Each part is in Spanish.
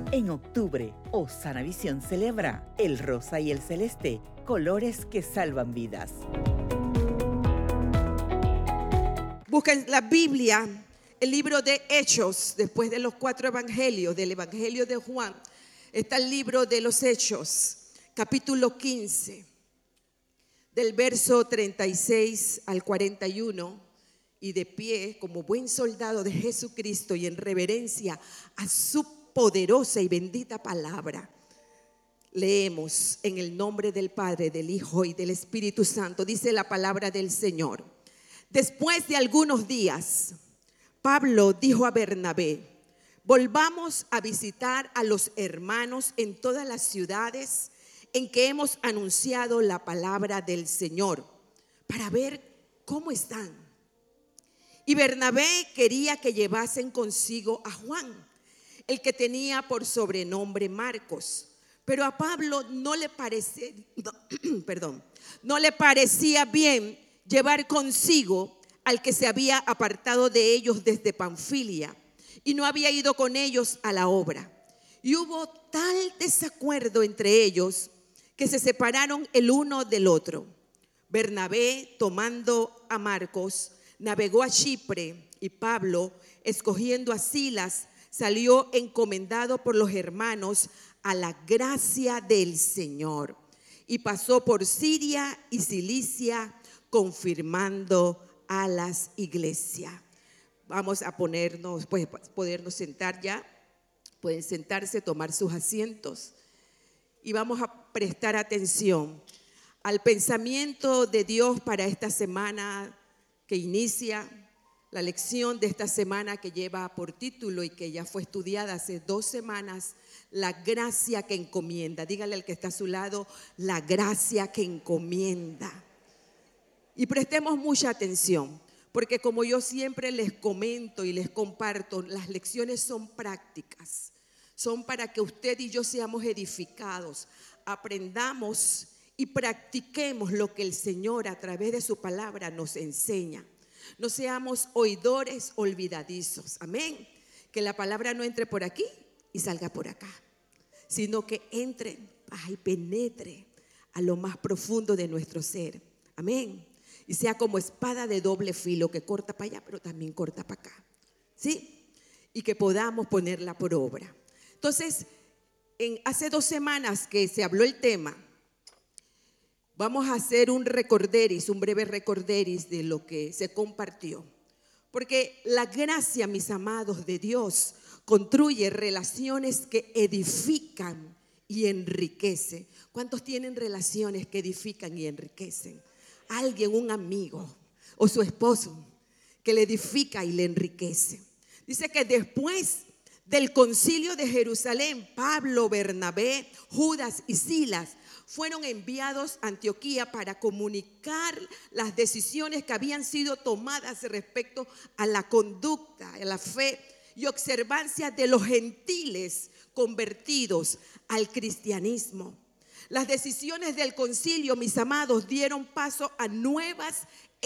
En octubre, Osana Visión celebra el rosa y el celeste, colores que salvan vidas. Busquen la Biblia, el libro de Hechos, después de los 4 evangelios, del evangelio de Juan, está el libro de los Hechos, capítulo 15, del verso 36 al 41, y de pie como buen soldado de Jesucristo y en reverencia a su poderosa y bendita palabra, leemos en el nombre del Padre, del Hijo y del Espíritu Santo. Dice la palabra del Señor: después de algunos días, Pablo dijo a Bernabé: volvamos a visitar a los hermanos en todas las ciudades en que hemos anunciado la palabra del Señor, para ver cómo están. Y Bernabé quería que llevasen consigo a Juan, el que tenía por sobrenombre Marcos. Pero a Pablo no le parecía bien llevar consigo al que se había apartado de ellos desde Panfilia y no había ido con ellos a la obra. Y hubo tal desacuerdo entre ellos que se separaron el uno del otro. Bernabé, tomando a Marcos, navegó a Chipre, y Pablo, escogiendo a Silas, salió encomendado por los hermanos a la gracia del Señor, y pasó por Siria y Cilicia, confirmando a las iglesias. Vamos a podernos sentar ya. Pueden sentarse, tomar sus asientos, y vamos a prestar atención al pensamiento de Dios para esta semana que inicia. La lección de esta semana, que lleva por título y que ya fue estudiada hace 2 semanas, la gracia que encomienda. Dígale al que está a su lado: la gracia que encomienda. Y prestemos mucha atención, porque como yo siempre les comento y les comparto, las lecciones son prácticas. Son para que usted y yo seamos edificados, aprendamos y practiquemos lo que el Señor a través de su palabra nos enseña. No seamos oidores olvidadizos, amén. Que la palabra no entre por aquí y salga por acá, sino que entre y penetre a lo más profundo de nuestro ser, amén. Y sea como espada de doble filo, que corta para allá pero también corta para acá, ¿sí? Y que podamos ponerla por obra. Entonces, hace 2 semanas que se habló el tema, vamos a hacer un breve recorderis de lo que se compartió. Porque la gracia, mis amados, de Dios construye relaciones que edifican y enriquecen. ¿Cuántos tienen relaciones que edifican y enriquecen? Alguien, un amigo o su esposo, que le edifica y le enriquece. Dice que después del concilio de Jerusalén, Pablo, Bernabé, Judas y Silas fueron enviados a Antioquía para comunicar las decisiones que habían sido tomadas respecto a la conducta, a la fe y observancia de los gentiles convertidos al cristianismo. Las decisiones del concilio, mis amados, dieron paso a nuevas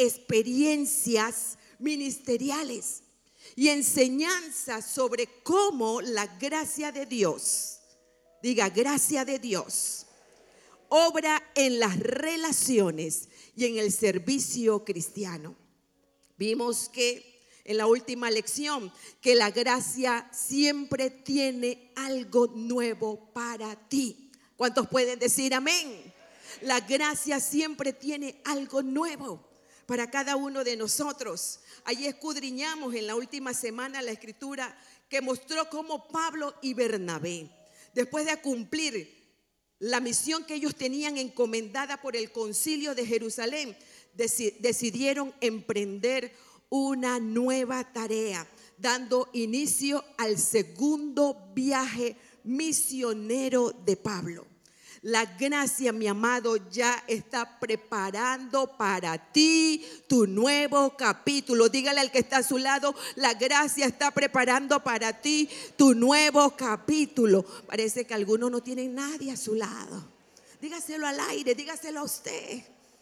experiencias ministeriales y enseñanzas sobre cómo la gracia de Dios, diga gracia de Dios, obra en las relaciones y en el servicio cristiano. Vimos que en la última lección que la gracia siempre tiene algo nuevo para ti. ¿Cuántos pueden decir amén? La gracia siempre tiene algo nuevo para cada uno de nosotros. Allí escudriñamos en la última semana la escritura que mostró cómo Pablo y Bernabé, después de cumplir la misión que ellos tenían encomendada por el concilio de Jerusalén, decidieron emprender una nueva tarea, dando inicio al segundo viaje misionero de Pablo. La gracia, mi amado, ya está preparando para ti tu nuevo capítulo. Dígale al que está a su lado: la gracia está preparando para ti tu nuevo capítulo. Parece que algunos no tienen nadie a su lado. Dígaselo al aire, dígaselo a usted.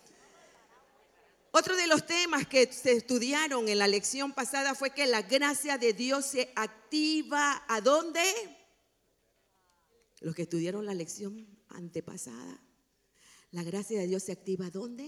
Otro de los temas que se estudiaron en la lección pasada fue que la gracia de Dios se activa ¿a dónde? Los que estudiaron la lección antepasada, la gracia de Dios se activa ¿dónde?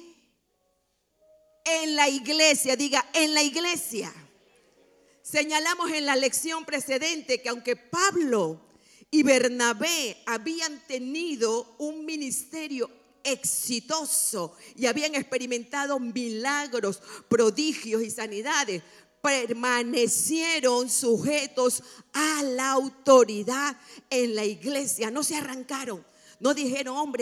En la iglesia, diga, en la iglesia. Señalamos en la lección precedente que aunque Pablo y Bernabé habían tenido un ministerio exitoso y habían experimentado milagros, prodigios y sanidades, permanecieron sujetos a la autoridad en la iglesia. No se arrancaron, no dijeron, hombre,